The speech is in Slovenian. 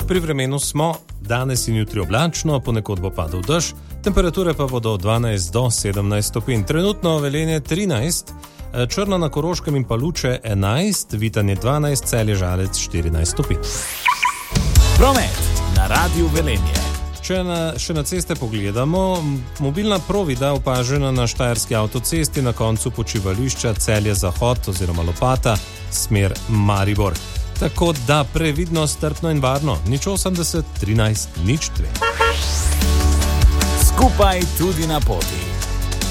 pri vremenu smo, danes in jutri oblačno, ponekod bo padal dež, temperature pa bodo od 12 do 17 stopinj. Trenutno Velenje 13, Črna na Koroškem in pa Luče 11, Vitanje 12, Celje Žalec 14 stopinj. Promet na Radiu Velenje. Če še na ceste pogledamo, mobilna provida opažena na Štajerski avtocesti na koncu počivališča Celje Zahod oziroma Lopata, smer Maribor. Tako da previdnost, strpno in varno, 080 13 02. Skupaj tudi na poti.